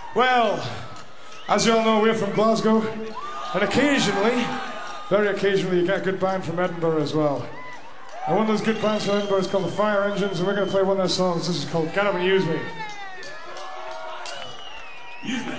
Well, as you all know, we're from Glasgow, and occasionally, very occasionally, you get a good band from Edinburgh as well. And one of those good bands from Edinburgh is called the Fire Engines, and we're going to play one of their songs. This is called Get Up and Use Me. Use me.